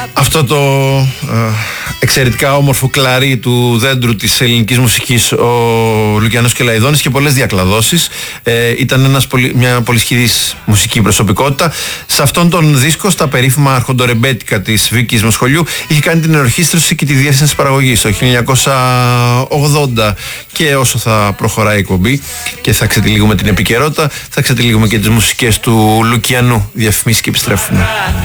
Αυτό το εξαιρετικά όμορφο κλαρί του δέντρου της ελληνικής μουσικής, ο Λουκιανός Κελαϊδόνης, και πολλές διακλαδώσεις. Ήταν μια πολυσχηδής μουσική προσωπικότητα. Σε αυτόν τον δίσκο, στα περίφημα αρχοντορεμπέτικα της Βίκης Μοσχολιού, είχε κάνει την ενορχήστρωση και τη διεύθυνση παραγωγής το 1980. Και όσο θα προχωράει η εκπομπή και θα ξετυλίγουμε την επικαιρότητα, θα ξετυλίγουμε και τις μουσικές του Λουκιανού. Διαφημίσεις και επιστρέφουμε.